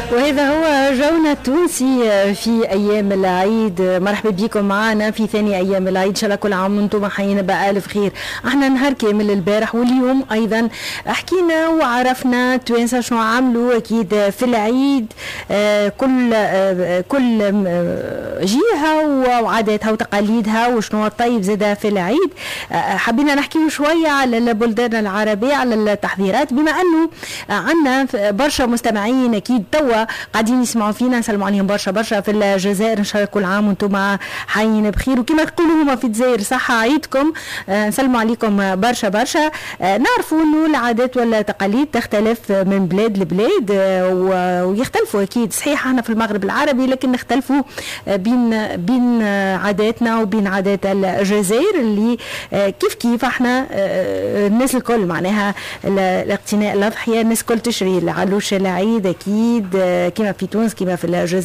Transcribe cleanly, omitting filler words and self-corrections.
وهذا هو جونا التونسي في أيام العيد. مرحبا بكم معنا في ثاني أيام العيد، إن شاء الله كل عام وانتم حيين بألف خير. احنا نهار كامل البارح واليوم أيضا حكينا وعرفنا توانسة شنو عملوا أكيد في العيد، كل جهة وعاداتها وتقاليدها وشنو الطيب زادها في العيد. حبينا نحكي شوية على البلدان العربية، على التحضيرات، بما أنه عندنا برشا مستمعين أكيد توا قاعدين يسمعوا فينا. نسلموا عليهم برشا في الجزائر، إن شاء الله كل عام وانتم حيين بخير، وكما يقولوا هما في الجزائر صحة عيدكم. نسلموا عليكم برشا. نعرفوا أنه العادات والتقاليد تختلف من بلاد لبلاد، ويختلفوا أكيد. صحيح احنا في المغرب العربي، لكن نختلفوا بين عاداتنا وبين عادات الجزائر اللي كيف احنا الناس الكل معناها الاقتناء الأضحية، الناس كل تشري العلوش العيد أكيد كما في تونس كما في الجزائر.